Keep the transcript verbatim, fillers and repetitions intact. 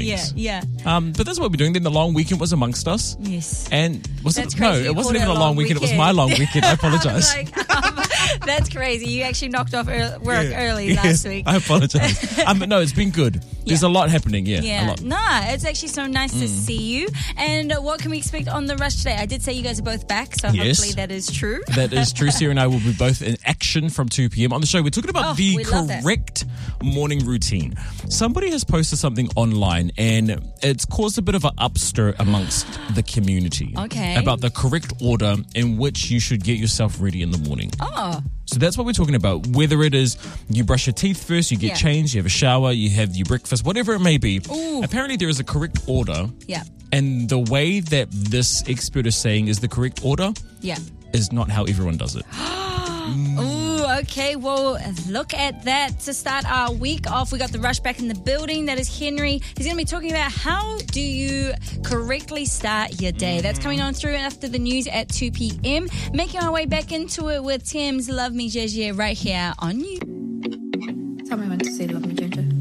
Yeah, yeah. Um, but that's what we're doing. Then the long weekend was amongst us. Yes. And was That's it? No, crazy. You it wasn't called even it a long weekend. It was my long weekend. I apologize. like, um, that's crazy. You actually knocked off ear- work Yeah. early Yes, last week. I apologize. um, but no, it's been good. There's Yeah. a lot happening. Yeah, a Yeah, lot. nah, it's actually so nice to see you. And uh, what can we expect on the rush today? I did say you guys are both back, so Yes. hopefully that is true. That is true. Sarah and I will be both in action from two p.m. on the show. We're talking about Oh, the we love that. correct morning routine. Somebody has posted something online and it's caused a bit of an upstir amongst the community. Okay. About the correct order in which you should get yourself ready in the morning. Oh, So that's what we're talking about. Whether it is you brush your teeth first, you get Yeah. changed, you have a shower, you have your breakfast, whatever it may be. Ooh. Apparently there is a correct order. yeah, And the way that this expert is saying is the correct order yeah. is not how everyone does it. Ooh, okay. Well, look at that to start our week off. We got the rush back in the building. That is Henry. He's going to be talking about how do you correctly start your day. That's coming on through after the news at two p.m. Making our way back into it with Tim's Love Me J J right here on you. Tell me when to say love me, Ginger.